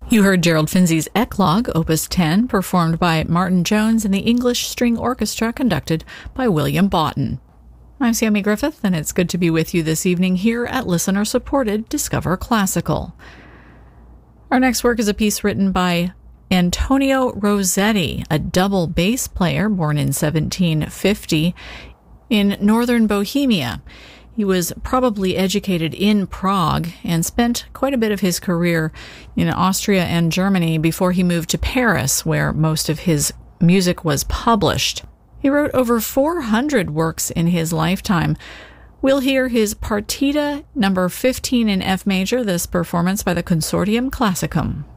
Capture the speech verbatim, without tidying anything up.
You heard Gerald Finzi's Eclogue, Opus ten, performed by Martin Jones and the English String Orchestra, conducted by William Boughton. I'm Sammy Griffith, and it's good to be with you this evening here at listener-supported Discover Classical. Our next work is a piece written by Antonio Rossetti, a double bass player born in seventeen fifty in northern Bohemia. He was probably educated in Prague and spent quite a bit of his career in Austria and Germany before he moved to Paris, where most of his music was published. He wrote over four hundred works in his lifetime. We'll hear his Partita number fifteen in F major, this performance by the Consortium Classicum.